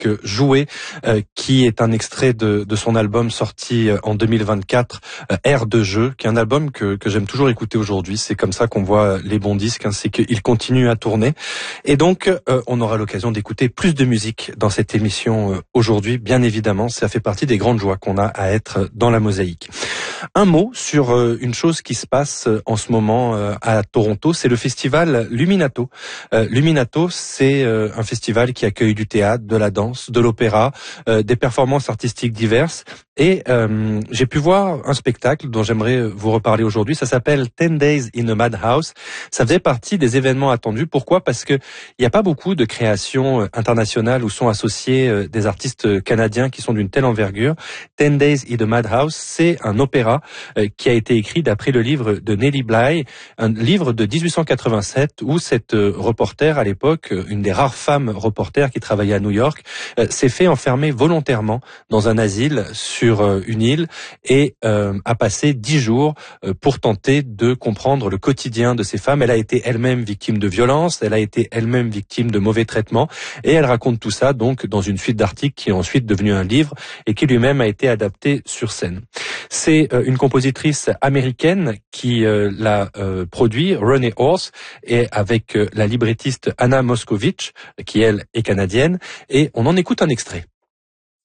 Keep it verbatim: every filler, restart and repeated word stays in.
Jouer, euh, qui est un extrait de, de son album sorti en deux mille vingt-quatre, euh, Air de jeu, qui est un album que, que j'aime toujours écouter aujourd'hui. C'est comme ça qu'on voit les bons disques, hein, c'est qu'ils continuent à tourner. Et donc, euh, on aura l'occasion d'écouter plus de musique dans cette émission euh, aujourd'hui. Bien évidemment, ça fait partie des grandes joies qu'on a à être dans la mosaïque. Un mot sur euh, une chose qui se passe euh, en ce moment euh, à Toronto, c'est le festival Luminato. Euh, Luminato, c'est euh, un festival qui accueille du théâtre, de la danse, de l'opéra, euh, des performances artistiques diverses. Et euh, j'ai pu voir un spectacle dont j'aimerais vous reparler aujourd'hui. Ça s'appelle Ten Days in a Madhouse. Ça faisait partie des événements attendus. Pourquoi ? Parce que il n'y a pas beaucoup de créations internationales où sont associés euh, des artistes canadiens qui sont d'une telle envergure. Ten Days in a Madhouse, c'est un opéra euh, qui a été écrit d'après le livre de Nellie Bly, un livre de dix-huit cent quatre-vingt-sept où cette euh, reporter à l'époque, une des rares femmes reporters qui travaillait à New York, euh, s'est fait enfermer volontairement dans un asile sur une île et euh, a passé dix jours euh, pour tenter de comprendre le quotidien de ces femmes. Elle a été elle-même victime de violences, elle a été elle-même victime de mauvais traitements et elle raconte tout ça donc dans une suite d'articles qui est ensuite devenu un livre et qui lui-même a été adapté sur scène. C'est euh, une compositrice américaine qui euh, l'a euh, produit, Renee Horse, et avec euh, la librettiste Anna Moscovitch qui elle est canadienne, et on en écoute un extrait.